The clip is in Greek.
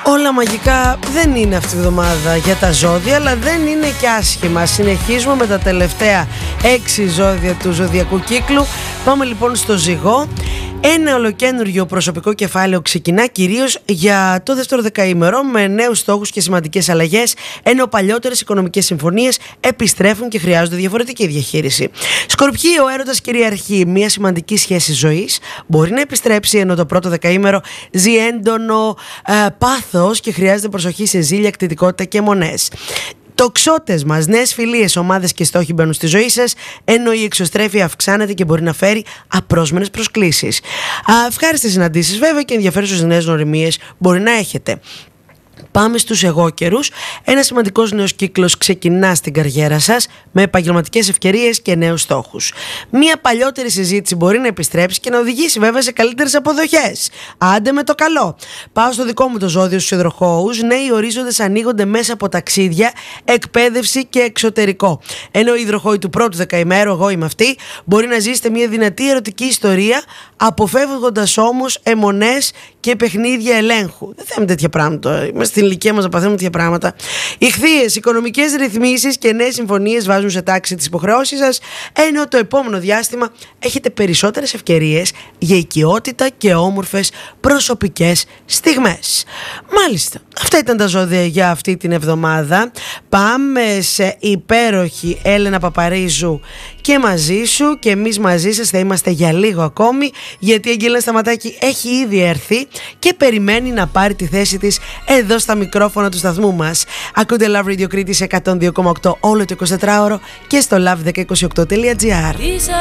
Όλα μαγικά δεν είναι αυτή τη βδομάδα για τα ζώδια, αλλά δεν είναι και άσχημα. Συνεχίζουμε με τα τελευταία 6 ζώδια του ζωδιακού κύκλου. Πάμε λοιπόν στο Ζυγό. Ένα ολοκένουργιο προσωπικό κεφάλαιο ξεκινά κυρίως για το δεύτερο δεκαήμερο με νέους στόχους και σημαντικές αλλαγές, ενώ παλιότερες οικονομικές συμφωνίες επιστρέφουν και χρειάζονται διαφορετική διαχείριση. Σκορπιοί, ο έρωτας κυριαρχεί. Μια σημαντική σχέση ζωής μπορεί να επιστρέψει, ενώ το πρώτο δεκαήμερο ζει έντονο πάθος και χρειάζεται προσοχή σε ζήλια, κτητικότητα και αιμονές. Τοξότες μας, νέες φιλίες, ομάδες και στόχοι μπαίνουν στη ζωή σας, ενώ η εξωστρέφεια αυξάνεται και μπορεί να φέρει απρόσμενες προσκλήσεις. Ευχάριστες συναντήσεις βέβαια και ενδιαφέρουσες νέες γνωριμίες μπορεί να έχετε. Πάμε στους εγώκερους. Ένα σημαντικός νέος κύκλος ξεκινά στην καριέρα σας με επαγγελματικές ευκαιρίες και νέους στόχους. Μία παλιότερη συζήτηση μπορεί να επιστρέψει και να οδηγήσει βέβαια σε καλύτερες αποδοχές. Άντε με το καλό. Πάω στο δικό μου το ζώδιο, στους υδροχόους. Νέοι ορίζοντες ανοίγονται μέσα από ταξίδια, εκπαίδευση και εξωτερικό. Ενώ οι υδροχόοι του πρώτου δεκαημέρου, εγώ είμαι αυτή, μπορεί να ζήσετε μια δυνατή ερωτική ιστορία, αποφεύγοντας όμως αιμονές και παιχνίδια ελέγχου. Δεν θέλουμε τέτοια πράγματα. Είμαστε στην ηλικία μας να παθαίνουμε τέτοια πράγματα. Ιχθύες, οικονομικές ρυθμίσεις και νέες συμφωνίες βάζουν σε τάξη τις υποχρεώσεις σας, ενώ το επόμενο διάστημα έχετε περισσότερες ευκαιρίες για οικειότητα και όμορφες προσωπικές στιγμές. Μάλιστα, αυτά ήταν τα ζώδια για αυτή την εβδομάδα. Πάμε σε υπέροχη Έλενα Παπαρίζου και μαζί σου, και εμείς μαζί σας θα είμαστε για λίγο ακόμη, γιατί η Αγγέλα Σταματάκη έχει ήδη έρθει και περιμένει να πάρει τη θέση της εδώ στα μικρόφωνα του σταθμού μας. Ακούτε Love Radio Κρήτης 102,8 όλο το 24ωρο και στο love1028.gr.